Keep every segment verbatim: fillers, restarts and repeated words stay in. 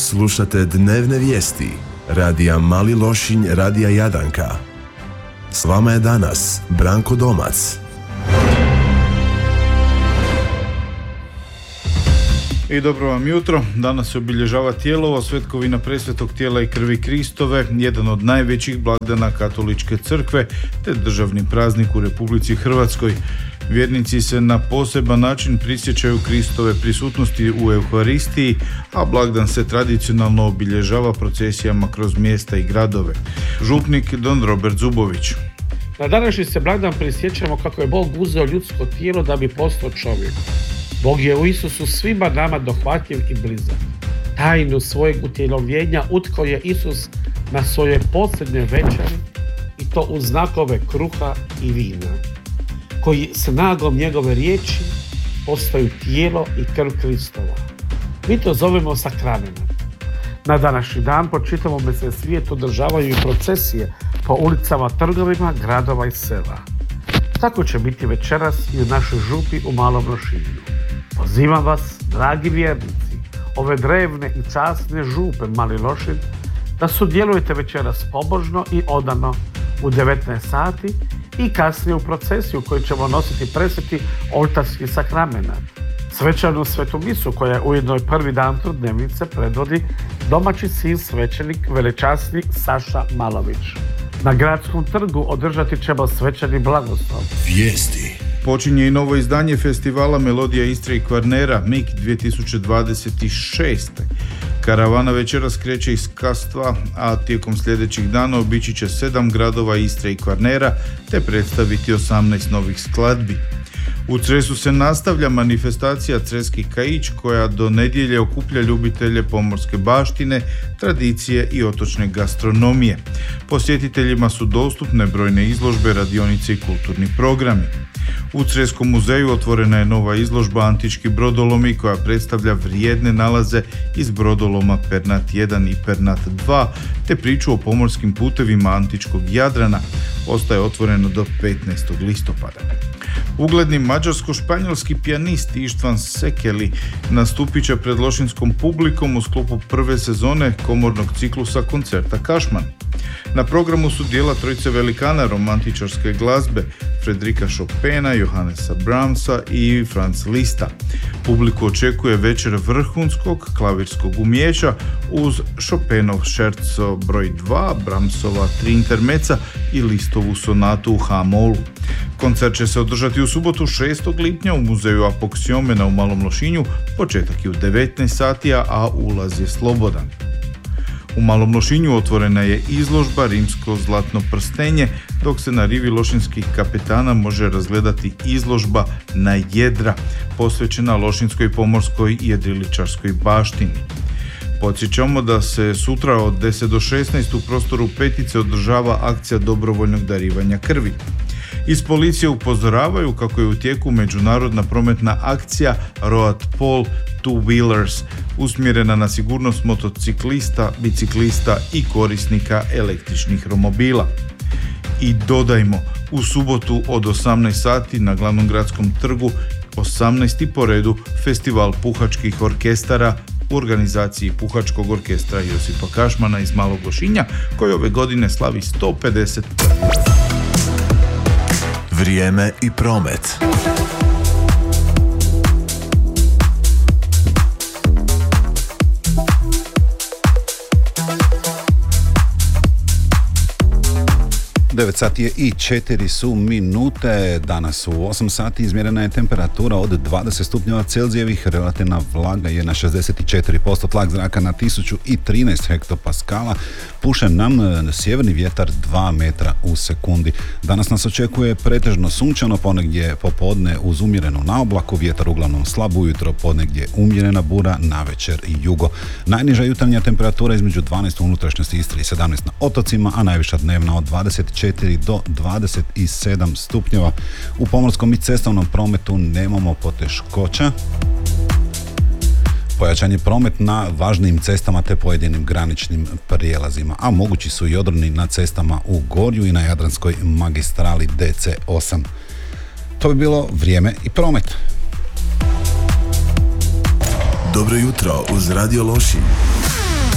Slušate dnevne vijesti radija Mali Lošinj, radija Jadanka. S vama je danas Branko Domac. I dobro vam jutro. Danas se obilježava Tijelovo, svetkovina presvetog tijela i krvi Kristove, jedan od najvećih blagdana katoličke crkve, te državni praznik u Republici Hrvatskoj. Vjernici se na poseban način prisjećaju Kristove prisutnosti u Euharistiji, a blagdan se tradicionalno obilježava procesijama kroz mjesta i gradove. Župnik Don Robert Zubović. Na današnji se blagdan prisjećamo kako je Bog uzeo ljudsko tijelo da bi postao čovjek. Bog je u Isusu svima nama dohvatljiv i blizak. Tajnu svojeg utjelovljenja utkao je Isus na svoje posljednje večeri, i to u znakove kruha i vina, koji snagom njegove riječi postaju tijelo i krv Kristova. Mi to zovemo sakramenom. Na današnji dan po čitavome se svijetu održavaju i procesije po ulicama, trgovima, gradova i sela. Tako će biti večeras i u našoj župi u Malom Lošinju. Pozivam vas, dragi vjernici, ove drevne i časne župe Mali Lošinj, da sudjelujete večeras pobožno i odano u devetnaest sati i kasnije u procesiju koju ćemo nositi presveti oltarski sakramenat. Svečanu svetu misu, koja je ujedno i prvi dan trudnevnice, predvodi domaći sin svećenik velečasni Saša Malović. Na gradskom trgu održati ćemo svečani blagoslov. Vijesti. Počinje i novo izdanje festivala Melodija Istre i Kvarnera M I K dvije tisuće dvadeset šest. Karavana večeras kreće iz Kastva, a tijekom sljedećih dana obići će sedam gradova Istre i Kvarnera te predstaviti osamnaest novih skladbi. U Cresu se nastavlja manifestacija Creski Kaić, koja do nedjelje okuplja ljubitelje pomorske baštine, tradicije i otočne gastronomije. Posjetiteljima su dostupne brojne izložbe, radionice i kulturni programi. U Creskom muzeju otvorena je nova izložba Antički brodolomi, koja predstavlja vrijedne nalaze iz brodoloma Pernat jedan i Pernat dva, te priču o pomorskim putevima antičkog Jadrana. Ostaje otvoreno do petnaestog listopada. Ugledni mađarsko-španjolski pijanist Ištvan Sekeli nastupit će pred lošinskom publikom u sklopu prve sezone komornog ciklusa koncerta Kašman. Na programu su dijela trojice velikana romantičarske glazbe, Fredrika Chopina, Johannesa Brahmsa i Franz Lista. Publiku očekuje večer vrhunskog klavirskog umijeća uz Chopinov šerco broj dva, Brahmsova tri intermeca i Listovu sonatu u H-molu. Koncert će se održati u subotu šestog lipnja u muzeju Apoksiomena u Malom Lošinju, početak je u devetnaest sati, a ulaz je slobodan. U Malom Lošinju otvorena je izložba Rimsko zlatno prstenje, dok se na rivi lošinskih kapetana može razgledati izložba Na jedra, posvećena lošinskoj pomorskoj i jedriličarskoj baštini. Podsjećamo da se sutra od deset do šesnaest u prostoru Petice održava akcija dobrovoljnog darivanja krvi. Iz policije upozoravaju kako je u tijeku međunarodna prometna akcija Road Paul Two Wheelers, usmjerena na sigurnost motociklista, biciklista i korisnika električnih romobila. I dodajmo, u subotu od osamnaest sati na glavnom gradskom trgu, osamnaesti po redu, festival puhačkih orkestara u organizaciji Puhačkog orkestra Josipa Kašmana iz Malog Lošinja, koji ove godine slavi sto pedeset. Vrijeme i promet. devet sati je i četiri su minute. Danas u osam sati izmjerena je temperatura od dvadeset stupnjeva Celzijevih, relativna vlaga je na šezdeset četiri posto, tlak zraka na tisuću trinaest hektopaskala, puše nam sjeverni vjetar dva metra u sekundi. Danas nas očekuje pretežno sunčano, ponegdje popodne uz umjerenu naoblaku, vjetar uglavnom slab, ujutro ponegdje umjerena bura, navečer i jugo. Najniža jutarnja temperatura između dvanaest u unutrašnjosti Istre i sedamnaest na otocima, a najviša dnevna od dvadeset četiri do dvadeset sedam stupnjeva. U pomorskom i cestovnom prometu nemamo poteškoća. Pojačan je promet na važnijim cestama te pojedinim graničnim prijelazima, a mogući su i odroni na cestama u Gorju i na Jadranskoj magistrali D C osam. To bi bilo vrijeme i promet. Dobro jutro uz Radio Lošinj.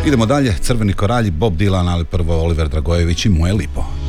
Idemo dalje, Crveni koralji, Bob Dylan, ali prvo Oliver Dragojević i Moje lipo.